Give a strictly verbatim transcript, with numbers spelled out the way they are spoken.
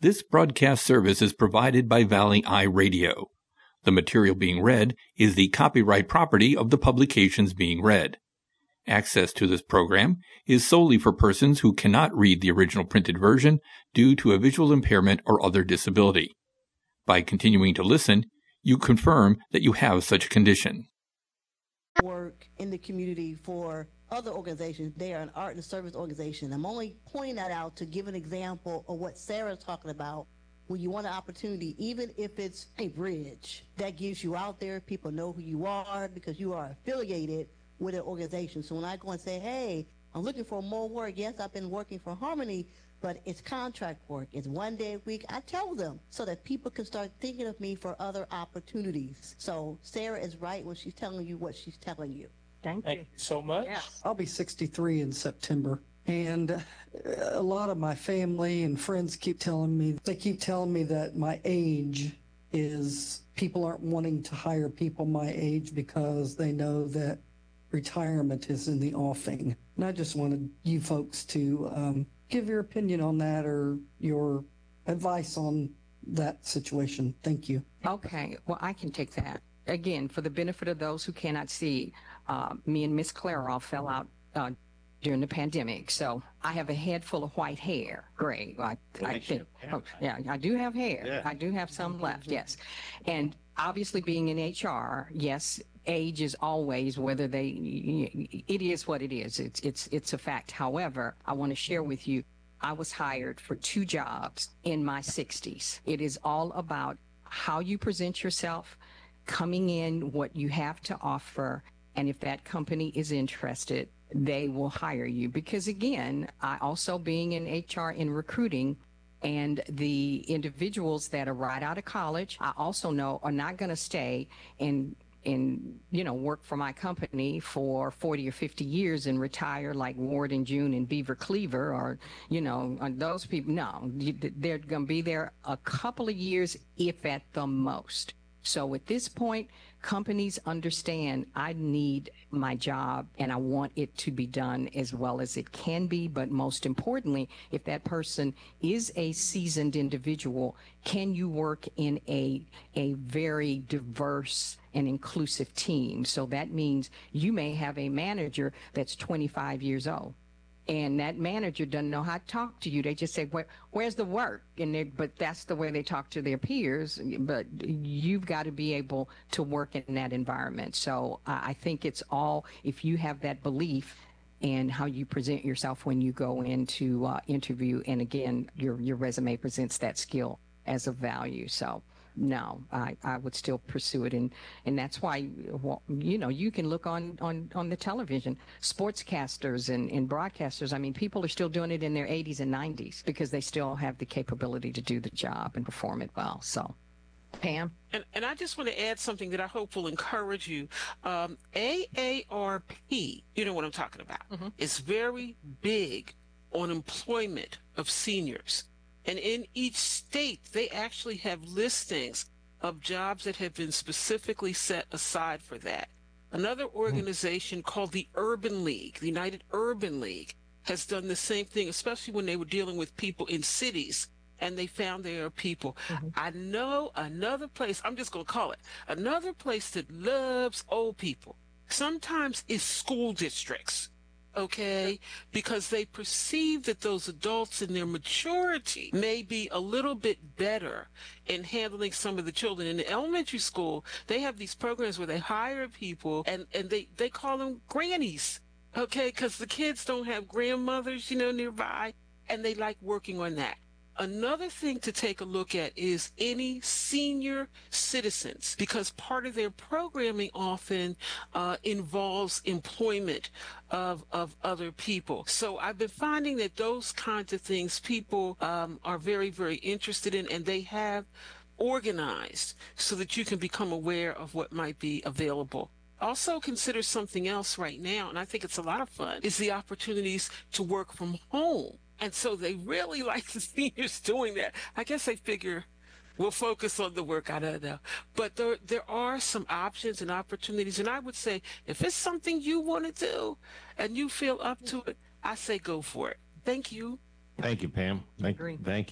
This broadcast service is provided by Valley Eye Radio. The material being read is the copyright property of the publications being read. Access to this program is solely for persons who cannot read the original printed version due to a visual impairment or other disability. By continuing to listen, you confirm that you have such a condition. Work in the community for other organizations. They are an art and service organization. I'm only pointing that out to give an example of what Sarah's talking about. When you want an opportunity, even if it's a bridge, that gives you out there, people know who you are because you are affiliated with an organization. So when I go and say, hey, I'm looking for more work, yes, I've been working for Harmony, but it's contract work. It's one day a week. I tell them so that people can start thinking of me for other opportunities. So Sarah is right when she's telling you what she's telling you. Thank, Thank you. you so much. Yes. I'll be sixty-three in September. And a lot of my family and friends keep telling me, they keep telling me that my age is, people aren't wanting to hire people my age because they know that retirement is in the offing. And I just wanted you folks to um, give your opinion on that or your advice on that situation. Thank you. Okay, well, I can take that. Again, for the benefit of those who cannot see, uh, me and Miss Clairol fell out uh, during the pandemic. So I have a head full of white hair, gray. I, I think, oh, yeah, I do have hair. Yeah. I do have some left, yes. And obviously being in H R, yes, age is always whether they, it is what it is. It's, it's, it's a fact. However, I want to share with you, I was hired for two jobs in my sixties. It is all about how you present yourself, coming in, what you have to offer, and if that company is interested, they will hire you. Because again, I also being in H R in recruiting, and the individuals that are right out of college, I also know are not going to stay and and you know work for my company for forty or fifty years and retire like Ward and June and Beaver Cleaver, or you know those people. No, they're going to be there a couple of years, if at the most. So at this point, companies understand I need my job and I want it to be done as well as it can be. But most importantly, if that person is a seasoned individual, can you work in a, a very diverse and inclusive team? So that means you may have a manager that's twenty-five years old. And that manager doesn't know how to talk to you. They just say, Where, where's the work? And they, but that's the way they talk to their peers. But you've got to be able to work in that environment. So uh, I think it's all, if you have that belief and how you present yourself when you go into uh, interview. And again, your, your resume presents that skill as a value. So no, I, I would still pursue it. And, and that's why, well, you know, you can look on, on, on the television, sportscasters and, and broadcasters. I mean, people are still doing it in their eighties and nineties because they still have the capability to do the job and perform it well. So, Pam? And, and I just want to add something that I hope will encourage you. Um, A A R P, you know what I'm talking about, mm-hmm. is very big on employment of seniors. And in each state, they actually have listings of jobs that have been specifically set aside for that. Another organization mm-hmm. called the Urban League, the United Urban League, has done the same thing, especially when they were dealing with people in cities and they found there are people. Mm-hmm. I know another place, I'm just going to call it, another place that loves old people sometimes is school districts. Okay, because they perceive that those adults in their maturity may be a little bit better in handling some of the children. In the elementary school, they have these programs where they hire people and, and they, they call them grannies, okay, because the kids don't have grandmothers, you know, nearby, and they like working on that. Another thing to take a look at is any senior citizens, because part of their programming often uh, involves employment of, of other people. So I've been finding that those kinds of things people um, are very, very interested in, and they have organized so that you can become aware of what might be available. Also consider something else right now, and I think it's a lot of fun, is the opportunities to work from home. And so they really like the seniors doing that. I guess they figure we'll focus on the work. I don't know. But there, there are some options and opportunities. And I would say if it's something you want to do and you feel up to it, I say go for it. Thank you. Thank you, Pam. Thank, thank you.